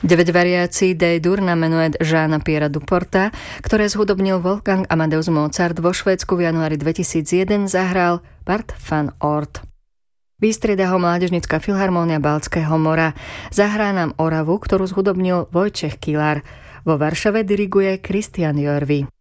9 variácií D-dur na menuet Jeana Pierra Duporta, ktoré zhudobnil Wolfgang Amadeus Mozart vo Švédsku v januári 2001, zahral Bart van Oort. Vystrieda ho Mládežnícka filharmónia Baltského mora. Zahrá nám Oravu, ktorú zhudobnil Wojciech Kilar. Vo Varšave diriguje Christian Jörvi.